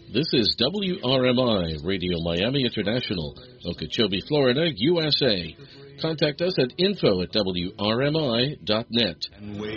This is WRMI, Radio Miami International, Okeechobee, Florida, USA. Contact us at info@wrmi.net.